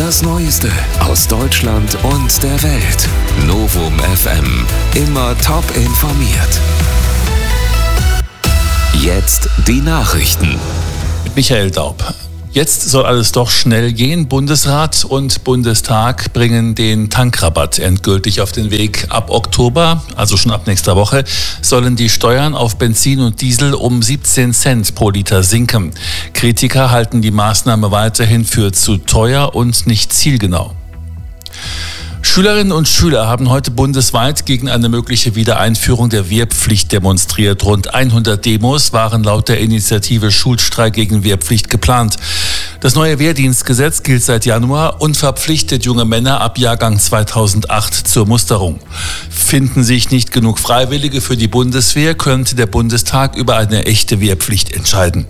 Das Neueste aus Deutschland und der Welt. Novum FM. Immer top informiert. Jetzt die Nachrichten. Mit Michael Daub. Jetzt soll alles doch schnell gehen. Bundesrat und Bundestag bringen den Tankrabatt endgültig auf den Weg. Ab Oktober, also schon ab nächster Woche, sollen die Steuern auf Benzin und Diesel um 17 Cent pro Liter sinken. Kritiker halten die Maßnahme weiterhin für zu teuer und nicht zielgenau. Schülerinnen und Schüler haben heute bundesweit gegen eine mögliche Wiedereinführung der Wehrpflicht demonstriert. Rund 100 Demos waren laut der Initiative Schulstreik gegen Wehrpflicht geplant. Das neue Wehrdienstgesetz gilt seit Januar und verpflichtet junge Männer ab Jahrgang 2008 zur Musterung. Finden sich nicht genug Freiwillige für die Bundeswehr, könnte der Bundestag über eine echte Wehrpflicht entscheiden.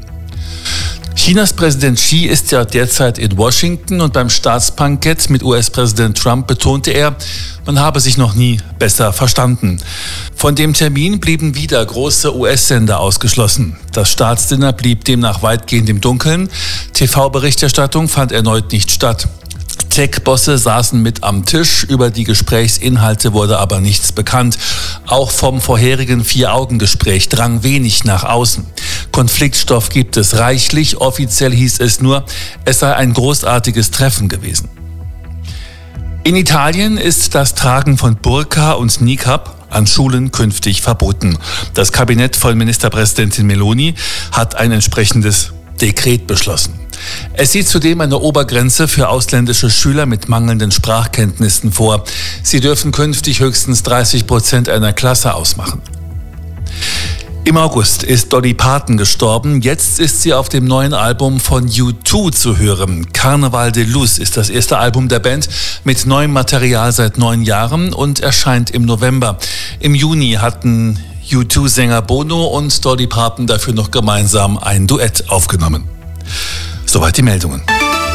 Chinas Präsident Xi ist ja derzeit in Washington und beim Staatsbankett mit US-Präsident Trump betonte er, man habe sich noch nie besser verstanden. Von dem Termin blieben wieder große US-Sender ausgeschlossen. Das Staatsdinner blieb demnach weitgehend im Dunkeln. TV-Berichterstattung fand erneut nicht statt. Tech-Bosse saßen mit am Tisch, über die Gesprächsinhalte wurde aber nichts bekannt. Auch vom vorherigen Vier-Augen-Gespräch drang wenig nach außen. Konfliktstoff gibt es reichlich, offiziell hieß es nur, es sei ein großartiges Treffen gewesen. In Italien ist das Tragen von Burka und Niqab an Schulen künftig verboten. Das Kabinett von Ministerpräsidentin Meloni hat ein entsprechendes Dekret beschlossen. Es sieht zudem eine Obergrenze für ausländische Schüler mit mangelnden Sprachkenntnissen vor. Sie dürfen künftig höchstens 30% einer Klasse ausmachen. Im August ist Dolly Parton gestorben. Jetzt ist sie auf dem neuen Album von U2 zu hören. Carnaval de Luz ist das erste Album der Band mit neuem Material seit 9 Jahren und erscheint im November. Im Juni hatten U2-Sänger Bono und Dolly Parton dafür noch gemeinsam ein Duett aufgenommen. Soweit die Meldungen.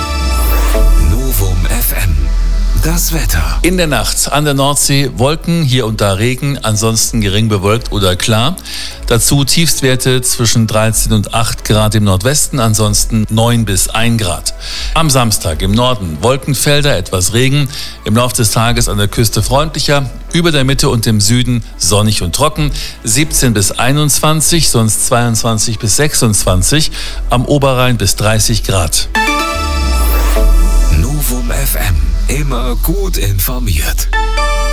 Novum FM. Das Wetter. In der Nacht an der Nordsee Wolken, hier und da Regen, ansonsten gering bewölkt oder klar. Dazu Tiefstwerte zwischen 13 und 8 Grad im Nordwesten, ansonsten 9 bis 1 Grad. Am Samstag im Norden Wolkenfelder, etwas Regen, im Laufe des Tages an der Küste freundlicher, über der Mitte und im Süden sonnig und trocken, 17 bis 21, sonst 22 bis 26, am Oberrhein bis 30 Grad. Novum FM. Immer gut informiert.